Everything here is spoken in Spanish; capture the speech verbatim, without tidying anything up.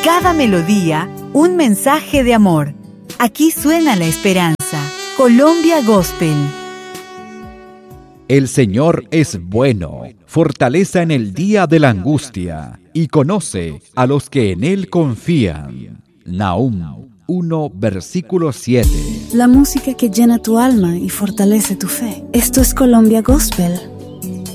Cada melodía, un mensaje de amor. Aquí suena la esperanza. Colombia Gospel. El Señor es bueno, fortaleza en el día de la angustia, y conoce a los que en Él confían. Nahum uno, versículo siete. La música que llena tu alma y fortalece tu fe. Esto es Colombia Gospel,